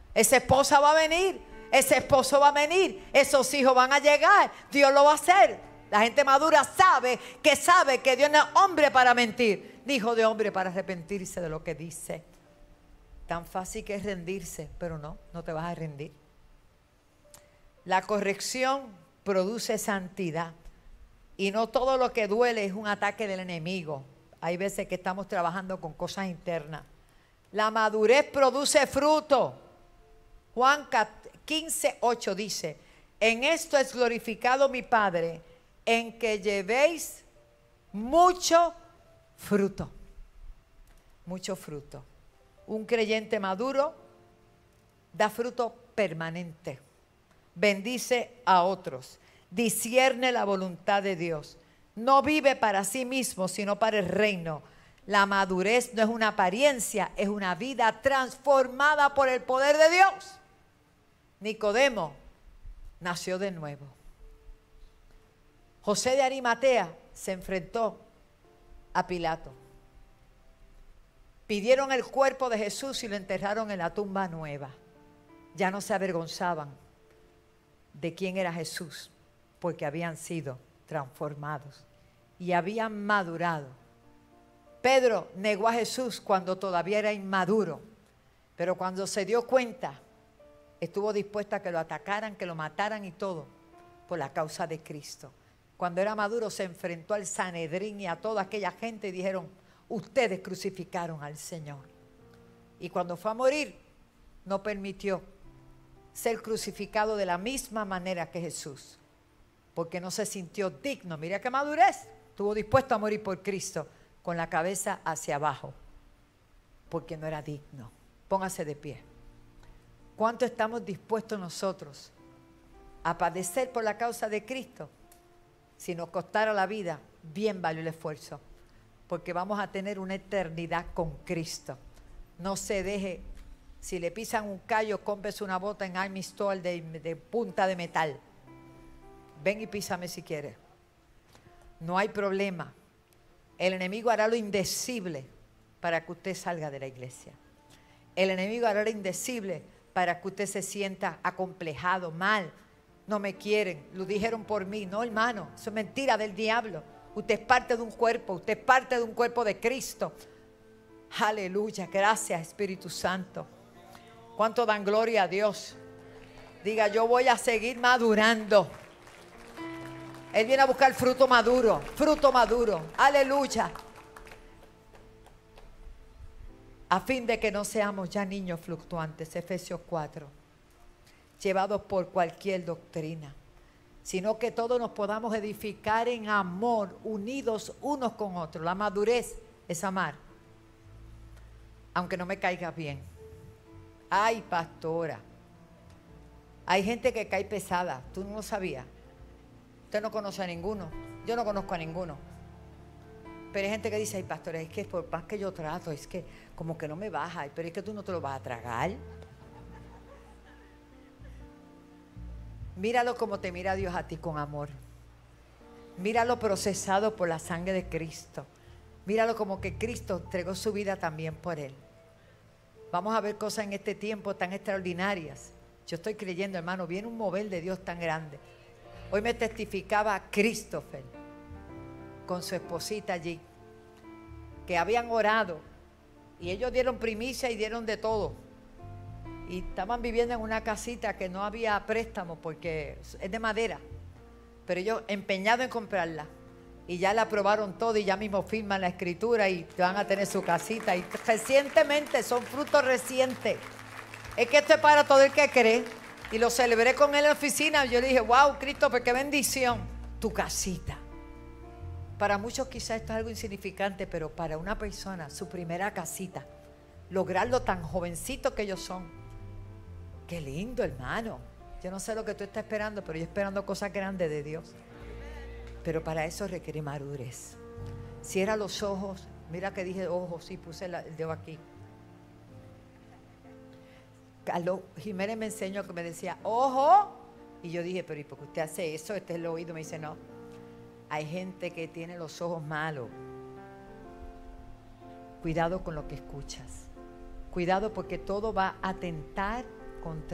Esa esposa va a venir, ese esposo va a venir, esos hijos van a llegar, Dios lo va a hacer. La gente madura sabe que Dios no es hombre para mentir, ni hijo de hombre para arrepentirse de lo que dice. Tan fácil que es rendirse, pero no te vas a rendir. La corrección produce santidad y no todo lo que duele es un ataque del enemigo. Hay veces que estamos trabajando con cosas internas. La madurez produce fruto. Juan 15:8 dice: en esto es glorificado mi Padre, en que llevéis mucho fruto. Mucho fruto. Un creyente maduro da fruto permanente. Bendice a otros. Discierne la voluntad de Dios. No vive para sí mismo, sino para el reino. La madurez no es una apariencia, es una vida transformada por el poder de Dios. Nicodemo nació de nuevo. José de Arimatea se enfrentó a Pilato. Pidieron el cuerpo de Jesús y lo enterraron en la tumba nueva. Ya no se avergonzaban de quién era Jesús, porque habían sido transformados y habían madurado. Pedro negó a Jesús cuando todavía era inmaduro, pero cuando se dio cuenta, estuvo dispuesto a que lo atacaran, que lo mataran y todo, por la causa de Cristo. Cuando era maduro se enfrentó al Sanedrín y a toda aquella gente y dijeron: ustedes crucificaron al Señor. Y cuando fue a morir, no permitió ser crucificado de la misma manera que Jesús, porque no se sintió digno. Mira qué madurez. Estuvo dispuesto a morir por Cristo con la cabeza hacia abajo, porque no era digno. Póngase de pie. ¿Cuánto estamos dispuestos nosotros a padecer por la causa de Cristo? Si nos costara la vida, bien valió el esfuerzo, porque vamos a tener una eternidad con Cristo. No se deje, si le pisan un callo, cómprese una bota en Army Store de punta de metal. Ven y písame si quieres. No hay problema. El enemigo hará lo indecible para que usted salga de la iglesia. El enemigo hará lo indecible para que usted se sienta acomplejado, mal. No me quieren, lo dijeron por mí. No, hermano, eso es mentira del diablo. Usted es parte de un cuerpo, usted es parte de un cuerpo de Cristo. Aleluya, gracias Espíritu Santo. ¿Cuánto dan gloria a Dios? Diga: yo voy a seguir madurando. Él viene a buscar fruto maduro, fruto maduro. Aleluya. A fin de que no seamos ya niños fluctuantes, Efesios 4, llevados por cualquier doctrina, sino que todos nos podamos edificar en amor, unidos unos con otros. La madurez es amar, aunque no me caiga bien. Ay, pastora, hay gente que cae pesada, tú no lo sabías. Usted no conoce a ninguno, yo no conozco a ninguno. Pero hay gente que dice: ay, pastora, es que por más que yo trato, es que como que no me baja. Pero es que tú no te lo vas a tragar. Míralo como te mira Dios a ti, con amor. Míralo procesado por la sangre de Cristo. Míralo como que Cristo entregó su vida también por él. Vamos a ver cosas en este tiempo tan extraordinarias. Yo estoy creyendo, hermano, viene un mover de Dios tan grande. Hoy me testificaba Christopher con su esposita allí, que habían orado y ellos dieron primicia y dieron de todo. Y estaban viviendo en una casita que no había préstamo porque es de madera, pero ellos empeñados en comprarla. Y ya la aprobaron todo y ya mismo firman la escritura y van a tener su casita. Y recientemente, son frutos recientes. Es que esto es para todo el que cree. Y lo celebré con él en la oficina. Yo le dije: wow, Christopher, qué bendición. Tu casita. Para muchos quizás esto es algo insignificante, pero para una persona, su primera casita, lograrlo tan jovencito que ellos son. Qué lindo, hermano. Yo no sé lo que tú estás esperando, pero yo esperando cosas grandes de Dios. Pero para eso requiere madurez. Cierra los ojos. Mira que dije ojos, sí, puse el dedo aquí. Carlos Jiménez me enseñó, que me decía ojo. Y yo dije: pero ¿y por qué usted hace eso? Este es el oído. Me dice: no. Hay gente que tiene los ojos malos. Cuidado con lo que escuchas. Cuidado, porque todo va a atentar con